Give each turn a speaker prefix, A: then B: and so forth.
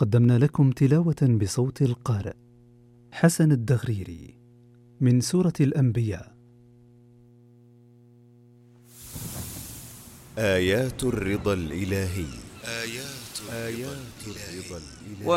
A: قدمنا لكم تلاوة بصوت القارئ حسن الدغريري من سورة الأنبياء.
B: آيات الرضا الإلهي.